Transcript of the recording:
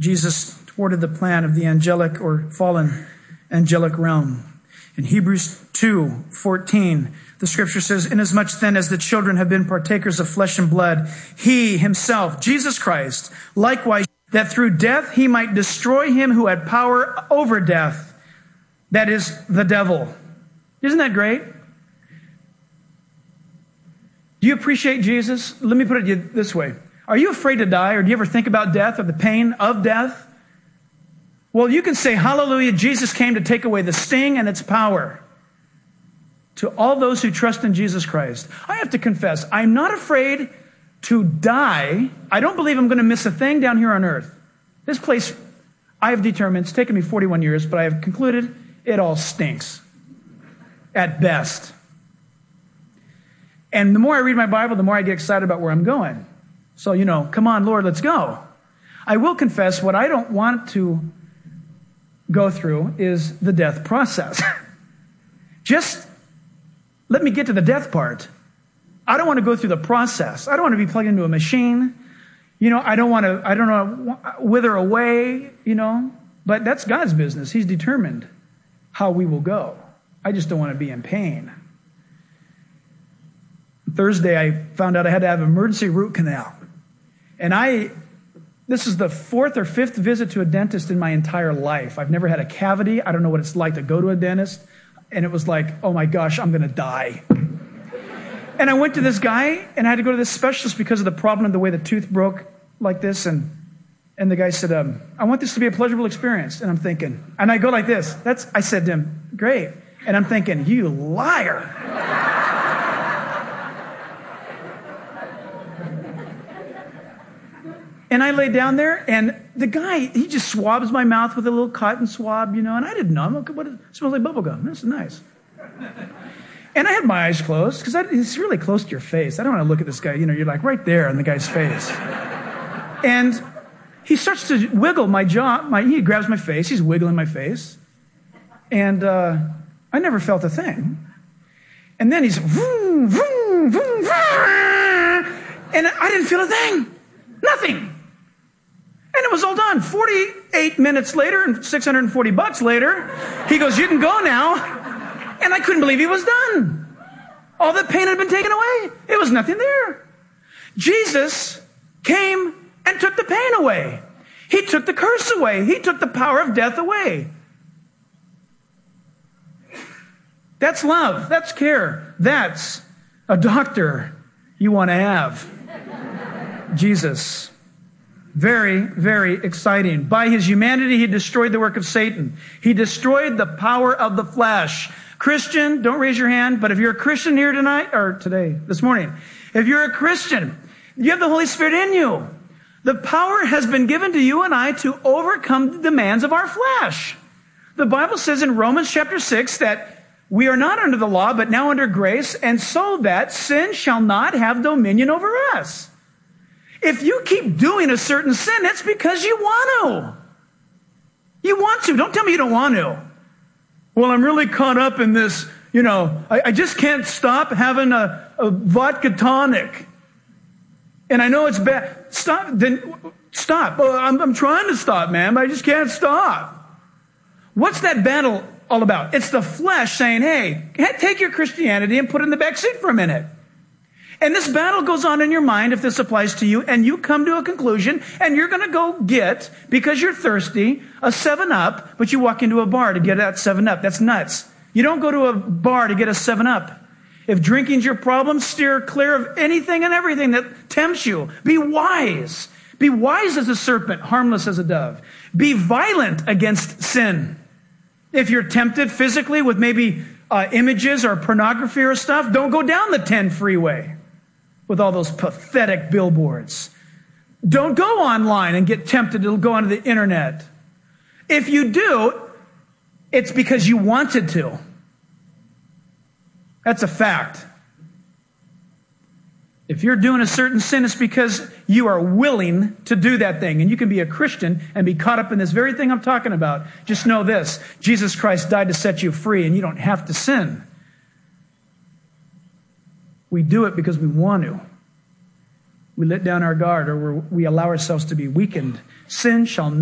Jesus thwarted the plan of the angelic or fallen angelic realm. In Hebrews 2:14, the scripture says, "Inasmuch then as the children have been partakers of flesh and blood, he himself, Jesus Christ, likewise, that through death he might destroy him who had power over death, that is, the devil." Isn't that great? Do you appreciate Jesus? Let me put it this way. Are you afraid to die, or do you ever think about death or the pain of death? Well, you can say, hallelujah, Jesus came to take away the sting and its power. To all those who trust in Jesus Christ. I have to confess, I'm not afraid to die. I don't believe I'm going to miss a thing down here on earth. This place, I have determined, it's taken me 41 years, but I have concluded it all stinks. At best. And the more I read my Bible, the more I get excited about where I'm going. So, come on, Lord, let's go. I will confess what I don't want to go through is the death process. Just let me get to the death part. I don't want to go through the process. I don't want to be plugged into a machine. I don't want to wither away, but that's God's business. He's determined how we will go. I just don't want to be in pain. Thursday, I found out I had to have an emergency root canal. And this is the 4th or 5th visit to a dentist in my entire life. I've never had a cavity. I don't know what it's like to go to a dentist. And it was like, oh my gosh, I'm going to die. And I went to this guy, and I had to go to this specialist because of the problem of the way the tooth broke like this. And the guy said, I want this to be a pleasurable experience. And I'm thinking, and I go like this. I said to him, great. And I'm thinking, you liar. And I lay down there, and the guy, he just swabs my mouth with a little cotton swab, and I didn't know. I'm like, it smells like bubble gum. This is nice. And I had my eyes closed, because it's really close to your face. I don't want to look at this guy. You're like right there in the guy's face. And he starts to wiggle my jaw. He grabs my face. He's wiggling my face. And I never felt a thing. And then he's, vroom, vroom, vroom, vroom, and I didn't feel a thing. Nothing. And it was all done. 48 minutes later and $640 later, he goes, you can go now. And I couldn't believe he was done. All the pain had been taken away. It was nothing there. Jesus came and took the pain away. He took the curse away. He took the power of death away. That's love. That's care. That's a doctor you want to have. Jesus. Very, very exciting. By his humanity, he destroyed the work of Satan. He destroyed the power of the flesh. Christian, don't raise your hand, but if you're a Christian here tonight, or today, this morning, if you're a Christian, you have the Holy Spirit in you. The power has been given to you and I to overcome the demands of our flesh. The Bible says in Romans chapter 6 that we are not under the law, but now under grace, and so that sin shall not have dominion over us. If you keep doing a certain sin, it's because you want to. You want to. Don't tell me you don't want to. Well, I'm really caught up in this, I just can't stop having a vodka tonic. And I know it's bad. Stop. Then stop. Well, I'm trying to stop, man, but I just can't stop. What's that battle all about? It's the flesh saying, hey, take your Christianity and put it in the back seat for a minute. And this battle goes on in your mind if this applies to you, and you come to a conclusion, and you're going to go get, because you're thirsty, a 7-Up, but you walk into a bar to get that 7-Up. That's nuts. You don't go to a bar to get a 7-Up. If drinking's your problem, steer clear of anything and everything that tempts you. Be wise. Be wise as a serpent, harmless as a dove. Be violent against sin. If you're tempted physically with maybe images or pornography or stuff, don't go down the 10 freeway. With all those pathetic billboards. Don't go online and get tempted to go onto the internet. If you do, it's because you wanted to. That's a fact. If you're doing a certain sin, it's because you are willing to do that thing. And you can be a Christian and be caught up in this very thing I'm talking about. Just know this. Jesus Christ died to set you free, and you don't have to sin. We do it because we want to. We let down our guard, or we allow ourselves to be weakened. Sin shall